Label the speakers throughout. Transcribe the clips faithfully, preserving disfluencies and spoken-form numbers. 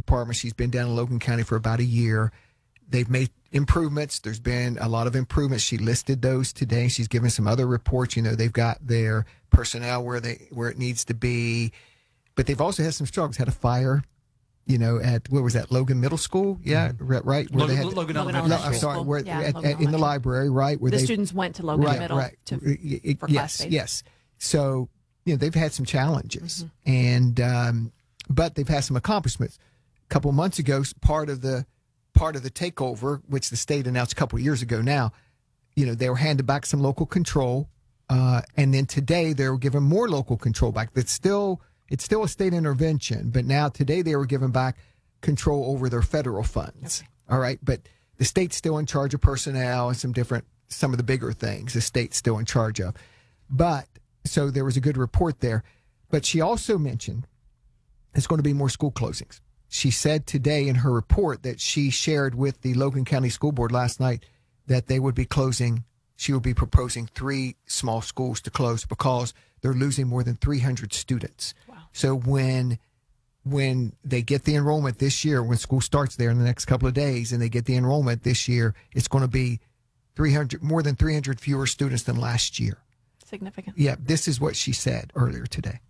Speaker 1: Department. She's been down in Logan County for about a year. They've made improvements. There's been a lot of improvements. She listed those today. She's given some other reports. You know, they've got their personnel where they where it needs to be, but they've also had some struggles. Had a fire, you know, at what was that, Logan Middle School? Yeah, mm-hmm. right. Where
Speaker 2: Logan,
Speaker 1: they had,
Speaker 2: Logan,
Speaker 3: Logan
Speaker 2: Elementary
Speaker 3: Elementary
Speaker 1: I'm sorry,
Speaker 3: School.
Speaker 1: where
Speaker 3: Yeah,
Speaker 1: at,
Speaker 3: Logan
Speaker 1: at, in the library, right? Where
Speaker 3: the
Speaker 1: they,
Speaker 3: students went to Logan
Speaker 1: right,
Speaker 3: Middle
Speaker 1: right.
Speaker 3: to
Speaker 1: it,
Speaker 3: for
Speaker 1: yes,
Speaker 3: class days.
Speaker 1: yes. So you know they've had some challenges,
Speaker 3: Mm-hmm.
Speaker 1: and um, but they've had some accomplishments. A couple of months ago, part of the part of the takeover, which the state announced a couple of years ago now, you know, they were handed back some local control. Uh, and then today they were given more local control back. That's still, it's still a state intervention, but now today they were given back control over their federal funds. Okay. All right. But the state's still in charge of personnel and some different, some of the bigger things the state's still in charge of. But so there was a good report there. But she also mentioned there's going to be more school closings. She said today in her report that she shared with the Logan County School Board last night that they would be closing, she would be proposing three small schools to close because they're losing more than three hundred students. Wow. So when when they get the enrollment this year, when school starts there in the next couple of days and they get the enrollment this year, it's going to be three hundred, more than three hundred fewer students than last year.
Speaker 3: Significant.
Speaker 1: Yeah, this is what she said earlier today.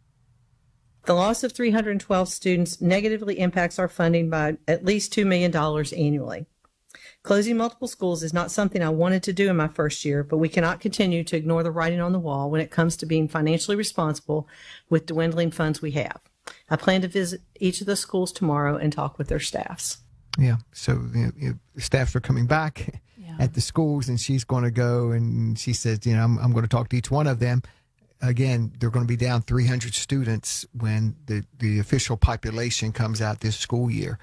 Speaker 4: The loss of three hundred twelve students negatively impacts our funding by at least two million dollars annually. Closing multiple schools is not something I wanted to do in my first year, but we cannot continue to ignore the writing on the wall when it comes to being financially responsible with dwindling funds we have. I plan to visit each of the schools tomorrow and talk with their staffs.
Speaker 1: Yeah, so you know, you know, staffs are coming back yeah. at the schools, and she's going to go, and she says, you know, I'm, I'm going to talk to each one of them. Again, they're going to be down three hundred students when the, the official population comes out this school year.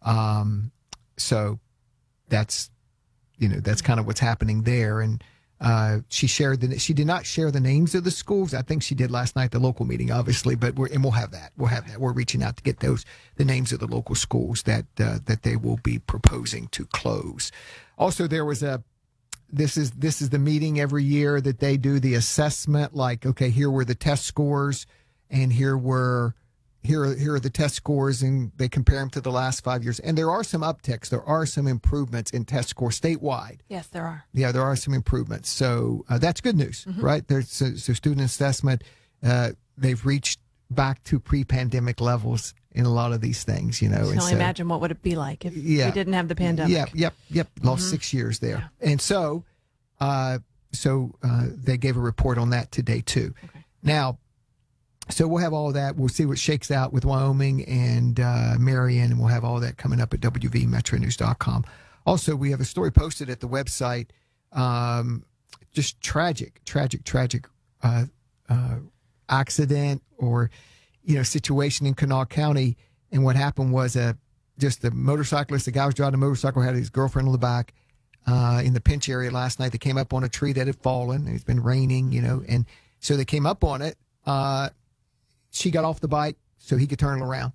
Speaker 1: Um, so that's, you know, that's kind of what's happening there. And uh, she shared the, she did not share the names of the schools. I think she did last night at the local meeting, obviously, but we're, and we'll have that. We'll have that. We're reaching out to get those, the names of the local schools that, uh, that they will be proposing to close. Also, there was a, This is this is the meeting every year that they do the assessment. Like, okay, here were the test scores, and here were here here are the test scores, and they compare them to the last five years. And there are some upticks. There are some improvements in test scores statewide.
Speaker 3: Yes, there are.
Speaker 1: Yeah, there are some improvements. So uh, that's good news, mm-hmm. right? There's so, so student assessment. Uh, they've reached back to pre-pandemic levels in a lot of these things, you know.
Speaker 3: I can only
Speaker 1: so,
Speaker 3: imagine what would it be like if
Speaker 1: yeah,
Speaker 3: we didn't have the pandemic.
Speaker 1: Yep, yep, yep. Lost
Speaker 3: mm-hmm.
Speaker 1: six years there.
Speaker 3: Yeah.
Speaker 1: And so, uh, so uh, they gave a report on that today, too.
Speaker 3: Okay.
Speaker 1: Now, so we'll have all of that. We'll see what shakes out with Wyoming and uh, Marion, and we'll have all that coming up at W V Metro News dot com. Also, we have a story posted at the website. Um, just tragic, tragic, tragic uh, uh, accident or, you know, situation in Kanawha County. And what happened was a just the motorcyclist, the guy was driving a motorcycle, had his girlfriend on the back uh, in the Pinch area last night. They came up on a tree that had fallen. It's been raining, you know, and so they came up on it. Uh, she got off the bike so he could turn around.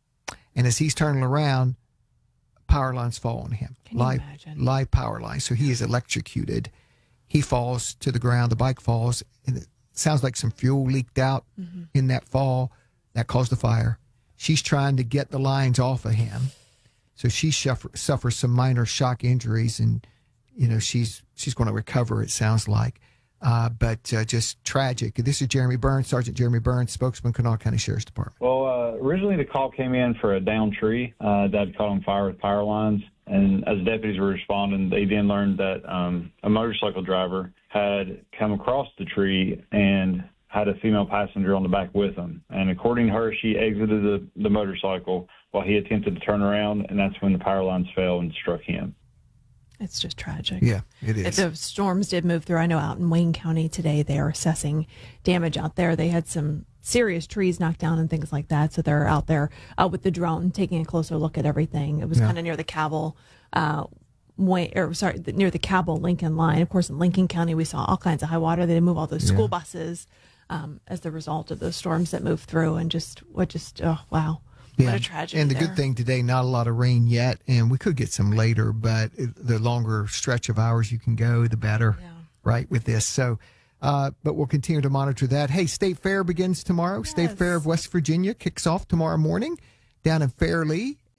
Speaker 1: And as he's turning around, power lines fall on him.
Speaker 3: Can you
Speaker 1: live,
Speaker 3: imagine?
Speaker 1: live power lines. So he is electrocuted. He falls to the ground. The bike falls. And it sounds like some fuel leaked out mm-hmm. in that fall. That caused the fire. She's trying to get the lines off of him. So she suffer, suffers some minor shock injuries, and, you know, she's she's going to recover, it sounds like. Uh, but uh, just tragic. This is Jeremy Burns, Sergeant Jeremy Burns, spokesman, Kanawha County Sheriff's Department.
Speaker 5: Well, uh, originally the call came in for a downed tree uh, that had caught on fire with power lines. And as deputies were responding, they then learned that um, a motorcycle driver had come across the tree and had a female passenger on the back with him. And according to her, she exited the, the motorcycle while he attempted to turn around, and that's when the power lines fell and struck him.
Speaker 3: It's just tragic.
Speaker 1: Yeah, it is.
Speaker 3: The storms did move through. I know out in Wayne County today, they are assessing damage out there. They had some serious trees knocked down and things like that. So they're out there uh, with the drone taking a closer look at everything. It was yeah. kind of near the Cabell, uh, way, or sorry, near the Cabell Lincoln line. Of course, in Lincoln County, we saw all kinds of high water. They move all those school yeah. buses um, as the result of those storms that moved through. And just, what just, oh, wow.
Speaker 1: Yeah.
Speaker 3: What a tragedy.
Speaker 1: And the
Speaker 3: there.
Speaker 1: good thing today, not a lot of rain yet, and we could get some later, but the longer stretch of hours you can go, the better, yeah. right, with this. So, uh, but we'll continue to monitor that. Hey, State Fair begins tomorrow. Yes. State Fair of West Virginia kicks off tomorrow morning down in Fairleigh,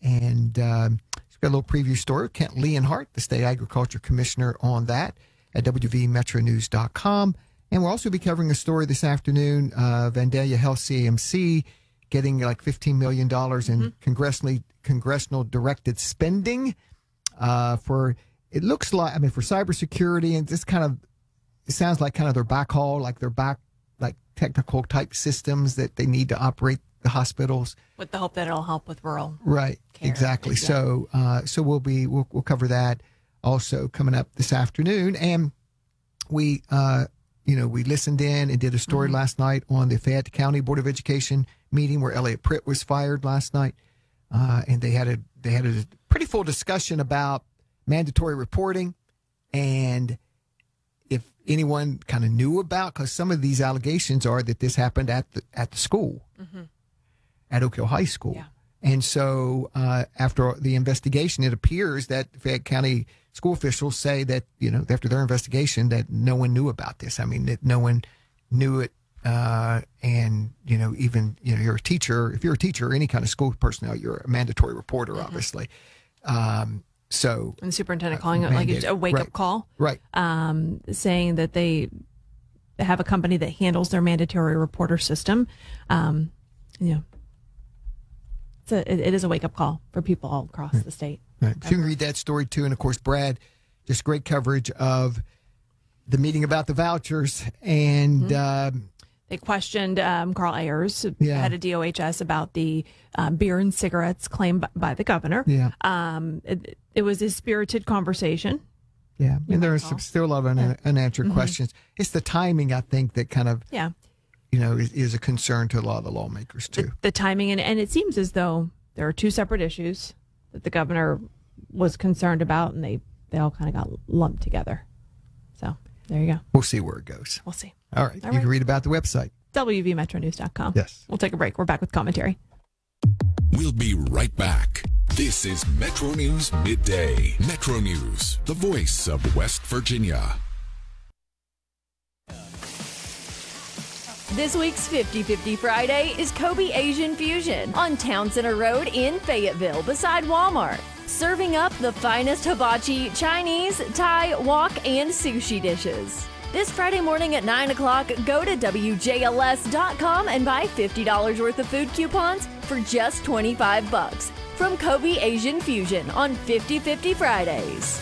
Speaker 1: And um, she's got a little preview story. Kent Leonhardt, the state agriculture commissioner, on that at W V metro news dot com. And we'll also be covering a story this afternoon, uh, Vandalia Health C M C getting like fifteen million dollars in mm-hmm. congressionally congressional directed spending uh, for, it looks like, I mean, for cybersecurity, and this kind of, it sounds like kind of their backhaul, like their back, like technical type systems that they need to operate the hospitals.
Speaker 3: With the hope that it'll help with rural
Speaker 1: Right,
Speaker 3: care.
Speaker 1: exactly. Yeah. So, uh, so we'll be, we'll, we'll cover that also coming up this afternoon. And we, uh, you know, we listened in and did a story mm-hmm. last night on the Fayette County Board of Education meeting where Elliot Pritt was fired last night. Uh, and they had a, they had a pretty full discussion about mandatory reporting and if anyone kind of knew about, because some of these allegations are that this happened at the, at the school, mm-hmm. at Oak Hill High School.
Speaker 3: Yeah.
Speaker 1: And so uh, after the investigation, it appears that Fayette County school officials say that, you know, after their investigation, that no one knew about this. I mean, that no one knew it. Uh, and, you know, even, you know, you're a teacher. If you're a teacher or any kind of school personnel, you're a mandatory reporter, mm-hmm. obviously. Um, so.
Speaker 3: And the superintendent uh, calling it like a wake
Speaker 1: right.
Speaker 3: up call.
Speaker 1: Right.
Speaker 3: Um, saying that they have a company that handles their mandatory reporter system. Um, you know, it's a, it, it is a wake up call for people all across right. the state.
Speaker 1: Right. So you can read that story too. And of course, Brad, just great coverage of the meeting about the vouchers. And, mm-hmm. um,
Speaker 3: they questioned um, Carl Ayers,
Speaker 1: yeah.
Speaker 3: head of D O H S, about the um, beer and cigarettes claimed by, by the governor.
Speaker 1: Yeah.
Speaker 3: Um, it, it was a spirited conversation.
Speaker 1: Yeah. And there are some, still a lot of un- yeah. unanswered mm-hmm. questions. It's the timing, I think, that kind of,
Speaker 3: yeah.
Speaker 1: you know, is, is a concern to a lot of the lawmakers, too.
Speaker 3: The, the timing, and, and it seems as though there are two separate issues that the governor was concerned about, and they, they all kind of got lumped together. So there you go.
Speaker 1: We'll see where it goes.
Speaker 3: We'll see.
Speaker 1: All right.
Speaker 3: All
Speaker 1: you
Speaker 3: right.
Speaker 1: can read about the website.
Speaker 3: W V metro news dot com.
Speaker 1: Yes.
Speaker 3: We'll take a break. We're back with commentary.
Speaker 2: We'll be right back. This is Metro News Midday. Metro News, the voice of West Virginia.
Speaker 6: This week's fifty fifty Friday is Kobe Asian Fusion on Town Center Road in Fayetteville beside Walmart. Serving up the finest hibachi, Chinese, Thai, wok, and sushi dishes. This Friday morning at nine o'clock, go to W J L S dot com and buy fifty dollars worth of food coupons for just twenty-five bucks from Kobe Asian Fusion on fifty fifty Fridays.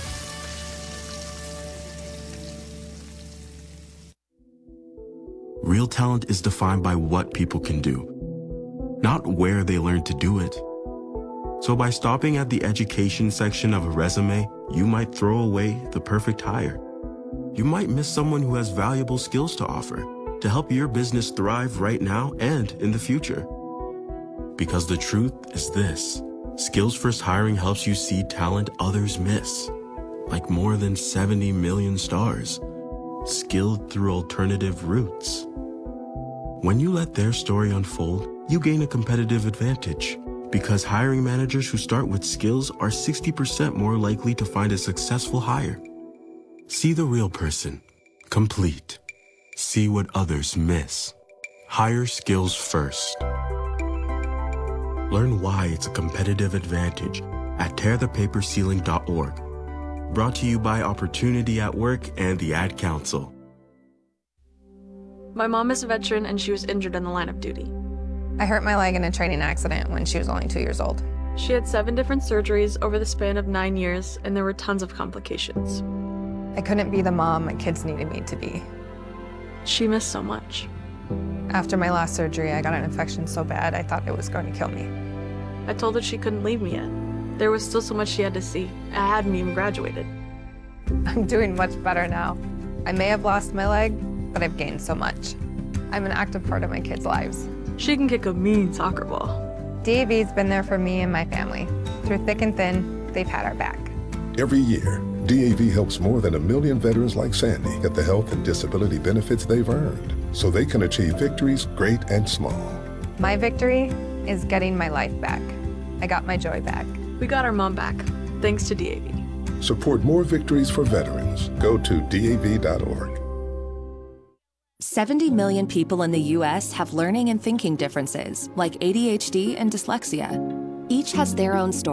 Speaker 7: Real talent is defined by what people can do, not where they learn to do it. So by stopping at the education section of a resume, you might throw away the perfect hire. You might miss someone who has valuable skills to offer to help your business thrive right now and in the future. Because the truth is this, Skills First Hiring helps you see talent others miss, like more than seventy million stars, skilled through alternative routes. When you let their story unfold, you gain a competitive advantage because hiring managers who start with skills are sixty percent more likely to find a successful hire. See the real person, complete. See what others miss. Hire skills first. Learn why it's a competitive advantage at tear the paper ceiling dot org. Brought to you by Opportunity at Work and the Ad Council.
Speaker 8: My mom is a veteran and she was injured in the line of duty.
Speaker 9: I hurt my leg in a training accident when she was only two years old.
Speaker 8: She had seven different surgeries over the span of nine years and there were tons of complications.
Speaker 9: I couldn't be the mom my kids needed me to be.
Speaker 8: She missed so much.
Speaker 9: After my last surgery, I got an infection so bad I thought it was going to kill me.
Speaker 8: I told her she couldn't leave me yet. There was still so much she had to see. I hadn't even graduated.
Speaker 9: I'm doing much better now. I may have lost my leg, but I've gained so much. I'm an active part of my kids' lives.
Speaker 8: She can kick a mean soccer ball.
Speaker 9: D A V's been there for me and my family. Through thick and thin, they've had our back.
Speaker 10: Every year, D A V helps more than a million veterans like Sandy get the health and disability benefits they've earned so they can achieve victories great and small.
Speaker 9: My victory is getting my life back. I got my joy back.
Speaker 8: We got our mom back, thanks to D A V.
Speaker 10: Support more victories for veterans. Go to D A V dot org.
Speaker 11: seventy million people in the U S have learning and thinking differences, like A D H D and dyslexia. Each has their own story.